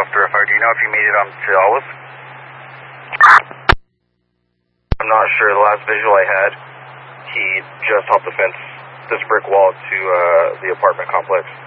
after fire. Do you know if he made it to Olive? I'm not sure. The last visual I had, he just hopped the fence, this brick wall to the apartment complex.